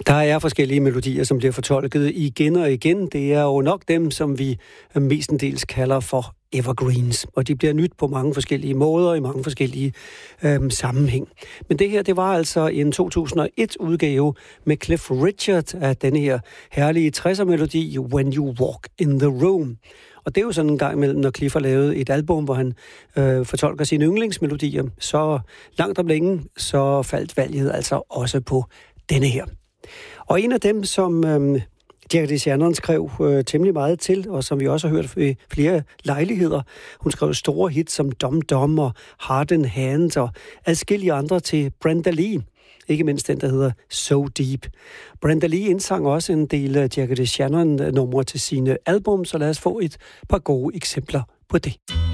Der er forskellige melodier, som bliver fortolket igen og igen. Det er jo nok dem, som vi mestendels kalder for evergreens. Og de bliver nyt på mange forskellige måder, i mange forskellige sammenhæng. Men det her, det var altså en 2001-udgave med Cliff Richard af denne her herlige 60'er-melodi, When You Walk in the Room. Og det er jo sådan en gang imellem, når Cliff har lavet et album, hvor han fortolker sine yndlingsmelodier, så langt om længe, så faldt valget altså også på denne her. Og en af dem, som Jackie Shannon skrev temmelig meget til, og som vi også har hørt ved flere lejligheder. Hun skrev store hits som Dum Dum og Heart in Hand og adskillige andre til Brenda Lee. Ikke mindst den, der hedder So Deep. Brenda Lee indsang også en del Jackie Shannon-numre til sine album, så lad os få et par gode eksempler på det.